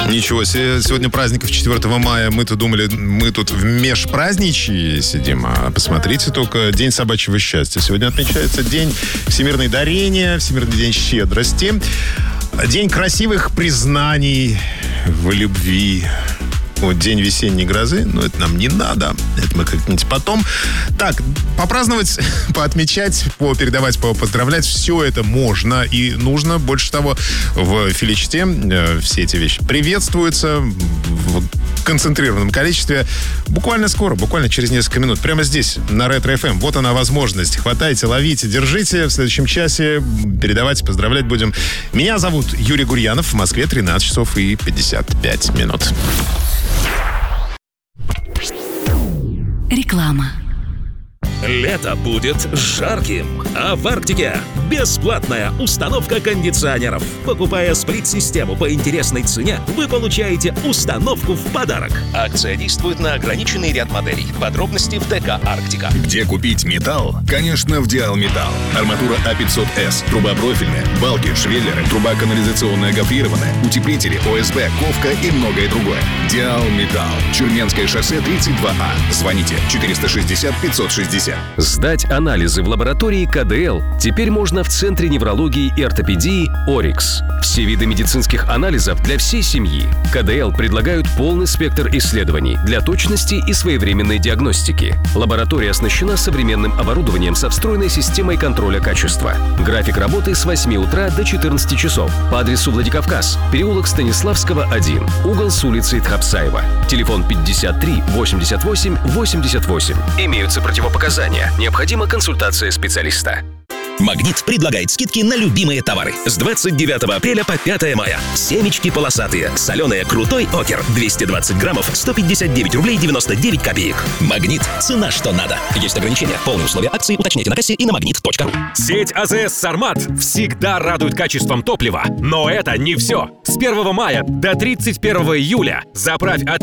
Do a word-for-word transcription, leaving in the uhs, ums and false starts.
Ничего себе, сегодня праздников четвёртого мая. Мы-то думали, мы тут в межпраздничье сидим, а посмотрите только, День собачьего счастья. Сегодня отмечается День всемирной дарения, Всемирный день щедрости, День красивых признаний в любви. Вот день весенней грозы, но это нам не надо. Это мы как-нибудь потом. Так, попраздновать, поотмечать, попередавать, поздравлять, все это можно и нужно. Больше того, в Филичте э, все эти вещи приветствуются в концентрированном количестве. Буквально скоро, буквально через несколько минут. Прямо здесь, на Ретро-эф эм. Вот она возможность. Хватайте, ловите, держите. В следующем часе передавать, поздравлять будем. Меня зовут Юрий Гурьянов. В Москве тринадцать часов и пятьдесят пять минут. Реклама. Лето будет жарким, а в Арктике бесплатная установка кондиционеров. Покупая сплит-систему по интересной цене, вы получаете установку в подарок. Акция действует на ограниченный ряд моделей. Подробности в ТК «Арктика». Где купить металл? Конечно, в Диал Металл. Арматура А пятьсот эс, труба профильная, балки, швеллеры, труба канализационная гофрированная, утеплители, ОСБ, ковка и многое другое. Диал Металл. Тюрменское шоссе тридцать два А. Звоните четыреста шестьдесят пятьсот шестьдесят. Сдать анализы в лаборатории ка дэ эл теперь можно в Центре неврологии и ортопедии «Орикс». Все виды медицинских анализов для всей семьи. ка дэ эл предлагают полный спектр исследований для точности и своевременной диагностики. Лаборатория оснащена современным оборудованием со встроенной системой контроля качества. График работы с восьми утра до четырнадцати часов. По адресу Владикавказ, переулок Станиславского, один, угол с улицей Тхапсаева. Телефон пятьдесят три восемьдесят восемь восемьдесят восемь. Имеются противопоказания. Необходима консультация специалиста. «Магнит» предлагает скидки на любимые товары. С двадцать девятого апреля по пятое мая. Семечки полосатые, соленые крутой окер. двести двадцать граммов, сто пятьдесят девять рублей девяносто девять копеек. «Магнит» – цена, что надо. Есть ограничения. Полные условия акции уточняйте на кассе и на магнит точка ру. Сеть а зэ эс «Сармат» всегда радует качеством топлива. Но это не все. С первого мая до тридцать первого июля заправь от